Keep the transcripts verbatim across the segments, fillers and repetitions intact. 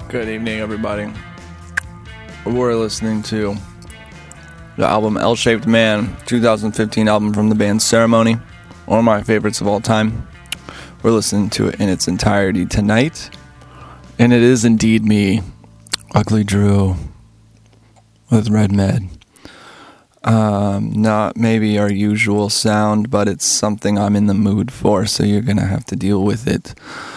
Good evening, everybody. We're listening to the album L-Shaped Man, twenty fifteen album from the band Ceremony, one of my favorites of all time. We're listening to it in its entirety tonight, and it is indeed me, Ugly Drew, with Red Med. Um, not maybe our usual sound, but it's something I'm in the mood for, so you're gonna have to deal with it.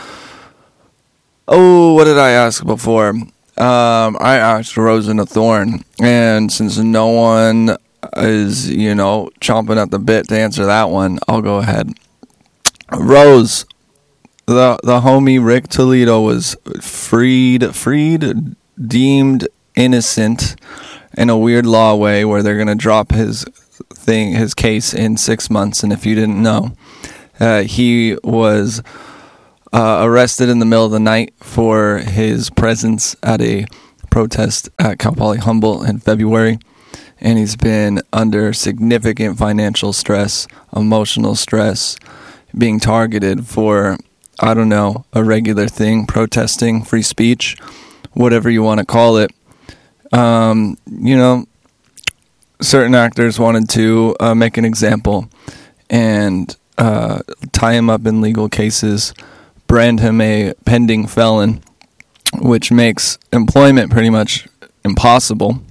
Oh, what did I ask before? Um, I asked Rose and a Thorn, and since no one is, you know, chomping at the bit to answer that one, I'll go ahead. Rose, the the homie Rick Toledo was freed, freed, deemed innocent in a weird law way where they're gonna drop his thing, his case in six months. And if you didn't know, uh, he was Uh, arrested in the middle of the night for his presence at a protest at Cal Poly Humboldt in February, and he's been under significant financial stress, emotional stress, being targeted for, I don't know, a regular thing, protesting, free speech, whatever you want to call it. Um, you know, certain actors wanted to uh, make an example and uh, tie him up in legal cases, brand him a pending felon, which makes employment pretty much impossible,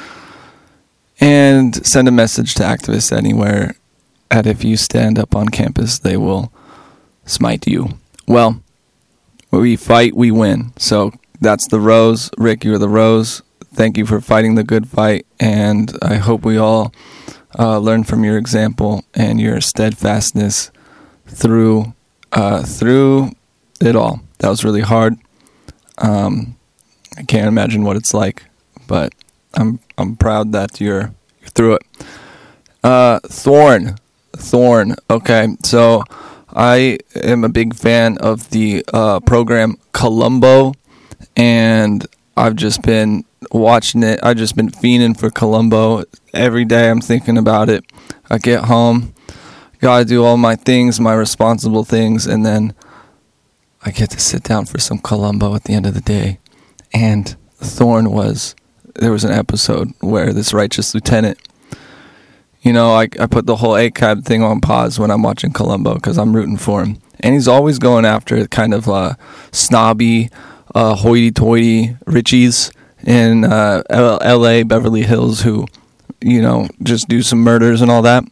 and send a message to activists anywhere that if you stand up on campus, they will smite you. Well, we fight, we win. So that's the Rose. Rick, you're the Rose. Thank you for fighting the good fight, and I hope we all uh, learn from your example and your steadfastness through uh, through it all. That was really hard. Um, I can't imagine what it's like, but I'm I'm proud that you're, you're through it. Uh, Thorn, Thorn. Okay, so I am a big fan of the uh, program Columbo, and I've just been watching it. I've just been fiending for Columbo every day. I'm thinking about it. I get home, gotta do all my things, my responsible things, and then I get to sit down for some Columbo at the end of the day. And Thorn was, there was an episode where this righteous lieutenant, you know, I, I put the whole A C A B thing on pause when I'm watching Columbo because I'm rooting for him. And he's always going after kind of uh, snobby, uh, hoity-toity Richies in uh, L A, Beverly Hills, who, you know, just do some murders and all that.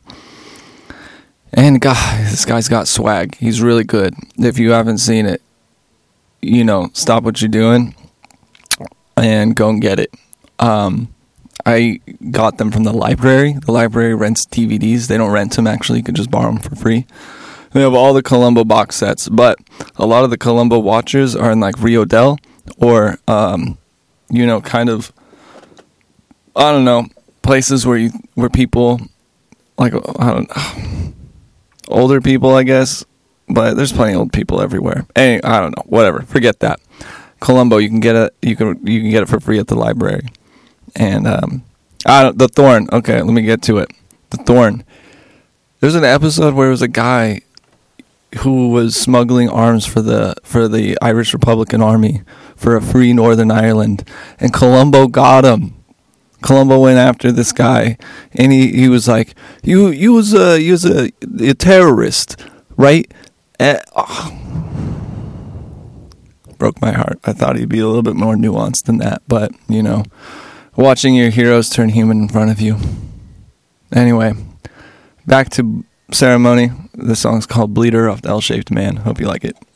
And God, this guy's got swag. He's really good. If you haven't seen it, you know, stop what you're doing and go and get it. Um, I got them from the library. The library rents D V Ds. They don't rent them, actually. You can just borrow them for free. They have all the Columbo box sets, but a lot of the Columbo watchers are in like Rio Del or, um, you know, kind of, I don't know, places where you, where people, like, I don't know, older people, I guess, but there's plenty of old people everywhere. Hey, I don't know, whatever. Forget that. Columbo, you can get it. You can you can get it for free at the library. And um, I don't, the Thorn. Okay, let me get to it. The Thorn. There's an episode where it was a guy who was smuggling arms for the for the Irish Republican Army for a free Northern Ireland, and Columbo got him. Columbo went after this guy, and he, he was like, "You you was a you was a, a terrorist, right?" And, oh, broke my heart. I thought he'd be a little bit more nuanced than that, but you know, watching your heroes turn human in front of you. Anyway, back to Ceremony. The song's called "Bleeder" off the L-Shaped Man. Hope you like it.